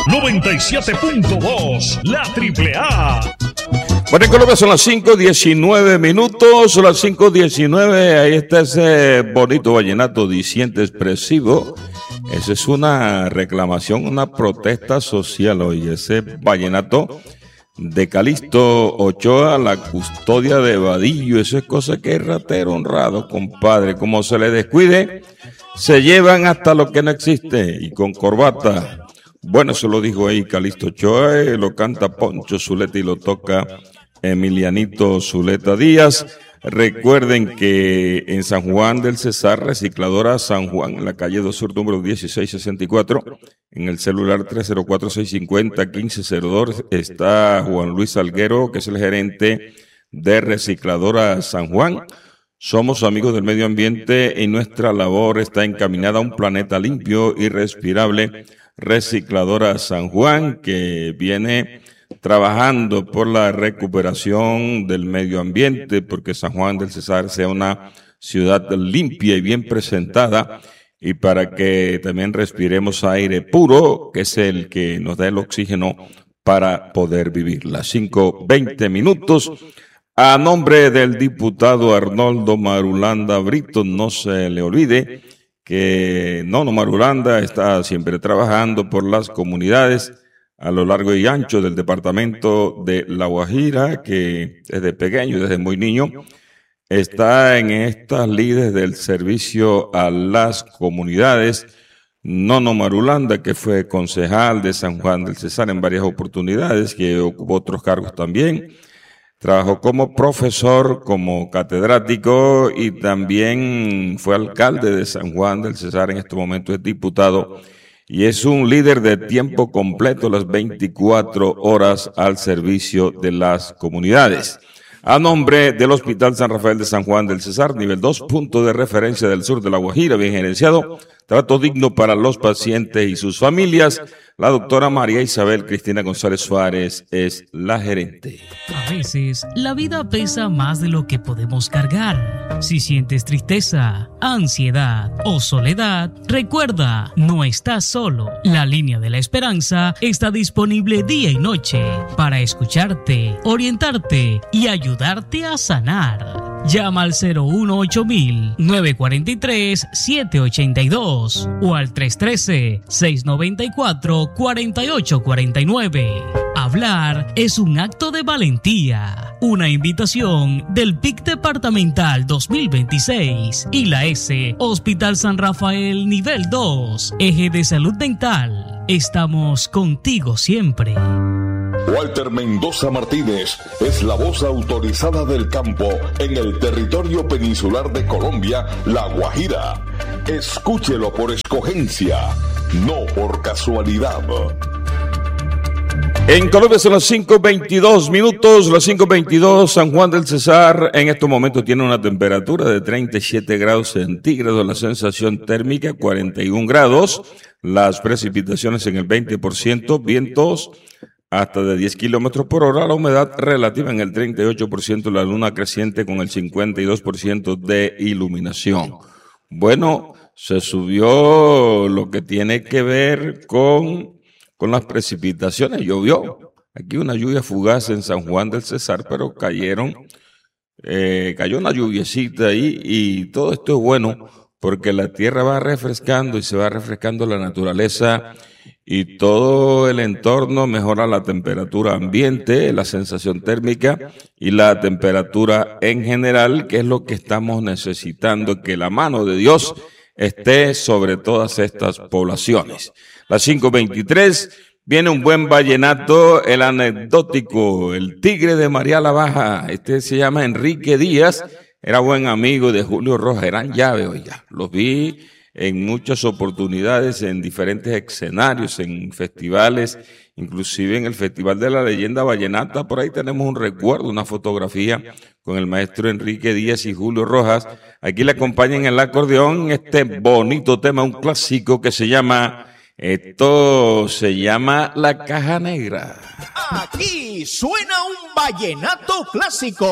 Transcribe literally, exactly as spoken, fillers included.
noventa y siete punto dos, la Triple A. Bueno, en Colombia son las cinco diecinueve minutos, son las cinco diecinueve, ahí está ese bonito vallenato diciente expresivo. Esa es una reclamación, una protesta social hoy, ese vallenato de Calixto Ochoa, la custodia de Vadillo. Eso es cosa que es ratero honrado, compadre. Como se le descuide, se llevan hasta lo que no existe y con corbata. Bueno, eso lo dijo ahí Calixto Ochoa, eh, lo canta Poncho Zuleta y lo toca Emilianito Zuleta Díaz. Recuerden que en San Juan del Cesar, Recicladora San Juan, en la calle dos Sur, número dieciséis sesenta y cuatro, en el celular tres cero cuatro, seis cinco cero, uno cinco cero dos, está Juan Luis Salguero, que es el gerente de Recicladora San Juan. Somos amigos del medio ambiente y nuestra labor está encaminada a un planeta limpio y respirable. Recicladora San Juan, que viene trabajando por la recuperación del medio ambiente, porque San Juan del Cesar sea una ciudad limpia y bien presentada, y para que también respiremos aire puro, que es el que nos da el oxígeno para poder vivir. Las cinco veinte minutos. A nombre del diputado Arnoldo Marulanda Brito, no se le olvide que Nono Marulanda está siempre trabajando por las comunidades a lo largo y ancho del departamento de La Guajira, que desde pequeño, desde muy niño, está en estas lides del servicio a las comunidades. Nono Marulanda, que fue concejal de San Juan del Cesar en varias oportunidades, que ocupó otros cargos también. Trabajó como profesor, como catedrático y también fue alcalde de San Juan del Cesar. En este momento es diputado y es un líder de tiempo completo, las veinticuatro horas al servicio de las comunidades. A nombre del Hospital San Rafael de San Juan del Cesar, nivel dos, punto de referencia del sur de La Guajira, bien gerenciado, trato digno para los pacientes y sus familias. La doctora María Isabel Cristina González Suárez es la gerente. A veces, la vida pesa más de lo que podemos cargar. Si sientes tristeza, ansiedad o soledad, recuerda, no estás solo. La línea de la esperanza está disponible día y noche para escucharte, orientarte y ayudarte a sanar. Llama al cero uno ocho mil, nueve cuatro tres, siete ocho dos o al tres uno tres, seis nueve cuatro, cuatro ocho cuatro nueve. Hablar es un acto de valentía. Una invitación del P I C Departamental dos mil veintiséis y la S Hospital San Rafael Nivel dos, Eje de Salud Dental. Estamos contigo siempre. Walter Mendoza Martínez es la voz autorizada del campo en el territorio peninsular de Colombia, La Guajira. Escúchelo por escogencia, no por casualidad. En Colombia son las cinco veintidós minutos, las cinco veintidós. San Juan del Cesar en estos momentos tiene una temperatura de treinta y siete grados centígrados, la sensación térmica cuarenta y un grados, las precipitaciones en el veinte por ciento, vientos hasta de diez kilómetros por hora, la humedad relativa en el treinta y ocho por ciento, la luna creciente con el cincuenta y dos por ciento de iluminación. Bueno, se subió lo que tiene que ver con, con las precipitaciones, llovió. Aquí una lluvia fugaz en San Juan del Cesar, pero cayeron, eh, cayó una lluviecita ahí y todo esto es bueno porque la tierra va refrescando y se va refrescando la naturaleza y todo el entorno, mejora la temperatura ambiente, la sensación térmica y la temperatura en general, que es lo que estamos necesitando, que la mano de Dios esté sobre todas estas poblaciones. Las cinco veintitrés, viene un buen vallenato, el anecdótico, el Tigre de María la Baja. Este se llama Enrique Díaz, era buen amigo de Julio Rojas, eran llave, oiga, los vi en muchas oportunidades, en diferentes escenarios, en festivales, inclusive en el Festival de la Leyenda Vallenata. Por ahí tenemos un recuerdo, una fotografía con el maestro Enrique Díaz y Julio Rojas. Aquí le acompañan en el acordeón este bonito tema, un clásico que se llama, esto se llama La Caja Negra. Aquí suena un vallenato clásico.